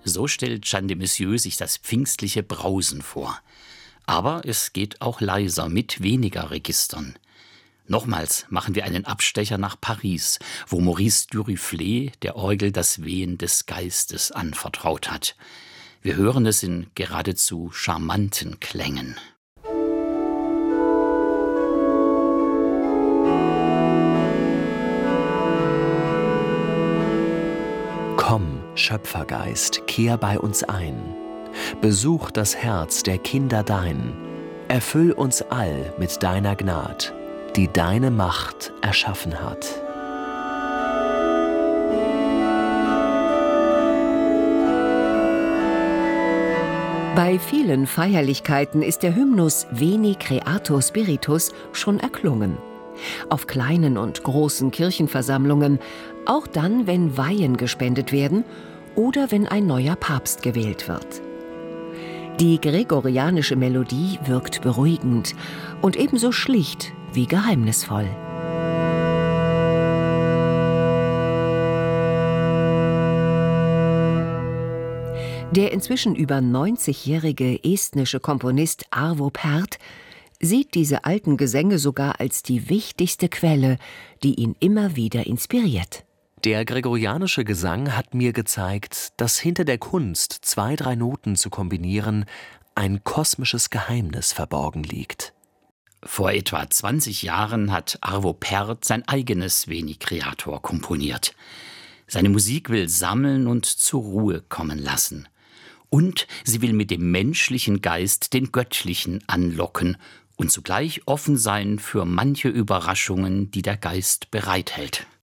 So stellt Jeanne de Messieux sich das pfingstliche Brausen vor. Aber es geht auch leiser, mit weniger Registern. Nochmals machen wir einen Abstecher nach Paris, wo Maurice Duruflé der Orgel das Wehen des Geistes anvertraut hat. Wir hören es in geradezu charmanten Klängen. Komm, Schöpfergeist, kehr bei uns ein. Besuch das Herz der Kinder dein. Erfüll uns all mit deiner Gnad, die deine Macht erschaffen hat. Bei vielen Feierlichkeiten ist der Hymnus Veni Creator Spiritus schon erklungen. Auf kleinen und großen Kirchenversammlungen, auch dann, wenn Weihen gespendet werden oder wenn ein neuer Papst gewählt wird. Die gregorianische Melodie wirkt beruhigend und ebenso schlicht wie geheimnisvoll. Der inzwischen über 90-jährige estnische Komponist Arvo Pärt sieht diese alten Gesänge sogar als die wichtigste Quelle, die ihn immer wieder inspiriert. Der gregorianische Gesang hat mir gezeigt, dass hinter der Kunst, 2, 3 Noten zu kombinieren, ein kosmisches Geheimnis verborgen liegt. Vor etwa 20 Jahren hat Arvo Pärt sein eigenes Veni Creator komponiert. Seine Musik will sammeln und zur Ruhe kommen lassen. Und sie will mit dem menschlichen Geist den göttlichen anlocken und zugleich offen sein für manche Überraschungen, die der Geist bereithält.